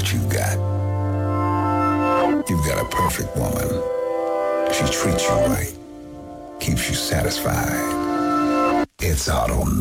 what you've got. You've got a perfect woman. She treats you right, keeps you satisfied. It's Auto